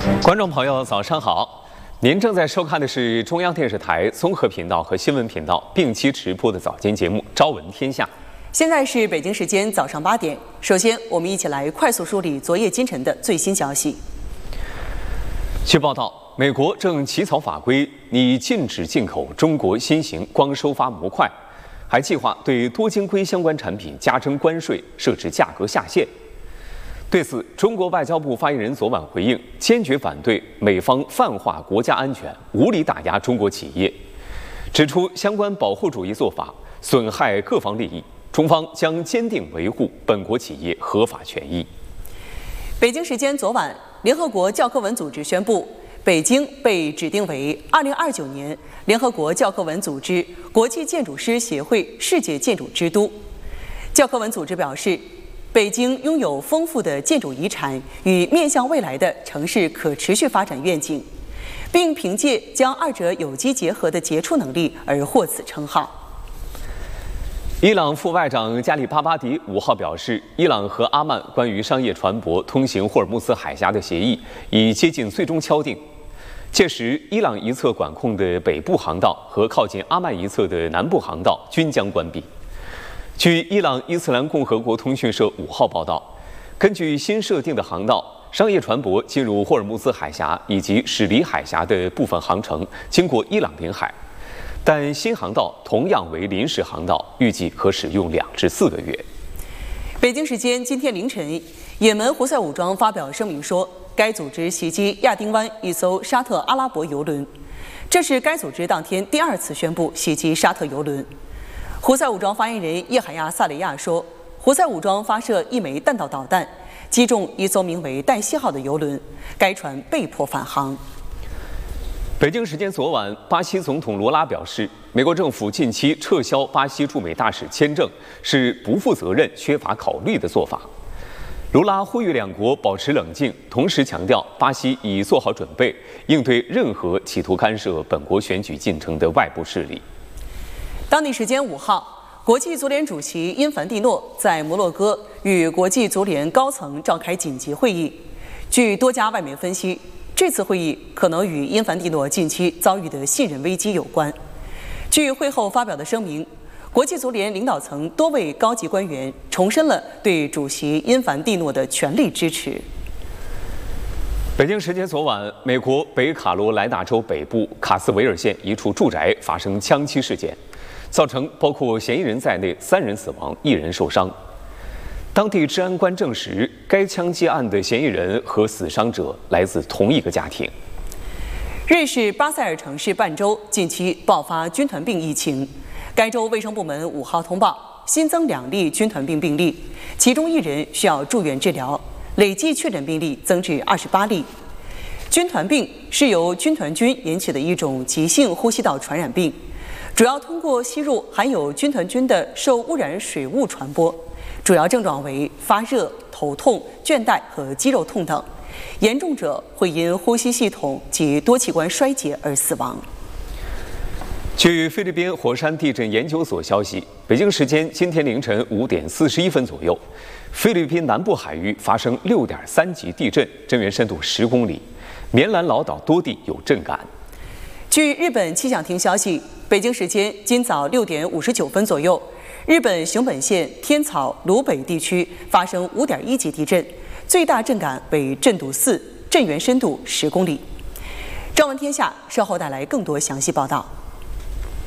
观众朋友，早上好！您正在收看的是中央电视台综合频道和新闻频道并期直播的早间节目《朝闻天下》。 现在是北京时间早上8点。首先，我们一起来快速梳理昨夜今晨的最新消息。 据报道，美国正起草法规，拟禁止进口中国新型光收发模块，还计划对多晶硅相关产品加征关税，设置价格下限。对此，中国外交部发言人昨晚回应，坚决反对美方泛化国家安全，无理打压中国企业，指出相关保护主义做法损害各方利益，中方将坚定维护本国企业合法权益。 北京时间昨晚，联合国教科文组织宣布，北京被指定为2029年联合国教科文组织国际建筑师协会世界建筑之都。教科文组织表示，北京拥有丰富的建筑遗产与面向未来的城市可持续发展愿景，并凭借将二者有机结合的杰出能力而获此称号。 伊朗副外长加里巴巴迪5号表示，伊朗和阿曼关于商业船舶通行霍尔木兹海峡的协议已接近最终敲定，届时伊朗一侧管控的北部航道和靠近阿曼一侧的南部航道均将关闭。据伊朗伊斯兰共和国通讯社5号报道，根据新设定的航道，商业船舶进入霍尔木兹海峡以及驶离海峡的部分航程经过伊朗领海，但新航道同样为临时航道，预计可使用2至4个月。 北京时间今天凌晨，也门胡塞武装发表声明说，该组织袭击亚丁湾一艘沙特阿拉伯油轮，这是该组织当天第2次宣布袭击沙特油轮。胡塞武装发言人叶海亚·萨雷亚说，胡塞武装发射1枚弹道导弹，击中一艘名为黛西号的油轮，该船被迫返航。 北京时间昨晚，巴西总统罗拉表示，美国政府近期撤销巴西驻美大使签证是不负责任、缺乏考虑的做法。罗拉呼吁两国保持冷静，同时强调巴西已做好准备，应对任何企图干涉本国选举进程的外部势力。 当地时间5号，国际足联主席因凡蒂诺在摩洛哥与国际足联高层召开紧急会议。据多家外媒分析，这次会议可能与因凡蒂诺近期遭遇的信任危机有关。据会后发表的声明，国际足联领导层多位高级官员重申了对主席因凡蒂诺的全力支持。 北京时间昨晚，美国北卡罗来纳州北部卡斯维尔县一处住宅发生枪击事件，造成包括嫌疑人在内3人死亡，1人受伤。当地治安官证实，该枪击案的嫌疑人和死伤者来自同一个家庭。 瑞士巴塞尔城市半州近期爆发军团病疫情，该州卫生部门5号通报新增2例军团病病例，其中1人需要住院治疗，累计确诊病例增至28例。军团病是由军团菌引起的一种急性呼吸道传染病，主要通过吸入含有军团菌的受污染水物传播，主要症状为发热、头痛、倦怠和肌肉痛等，严重者会因呼吸系统及多器官衰竭而死亡。 据菲律宾火山地震研究所消息，北京时间今天凌晨5点41分左右，菲律宾南部海域发生6.3级地震，震源深度10公里，棉兰老岛多地有震感。 据日本气象厅消息，北京时间今早6点59分左右，日本熊本县天草鲁北地区发生5.1级地震，最大震感为震度4，震源深度10公里。朝闻天下稍后带来更多详细报道。